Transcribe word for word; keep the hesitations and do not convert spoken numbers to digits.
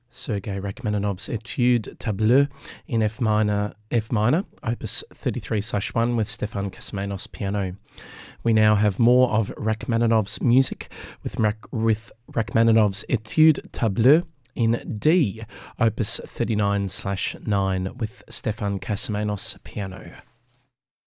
Sergei Rachmaninoff's Etude Tableau in F minor, F minor, opus thirty-three slash one with Stefan Kasmanos piano. We now have more of Rachmaninoff's music with, with Rachmaninoff's Etude Tableau in D, opus thirty-nine slash nine with Stefan Kasmanos piano.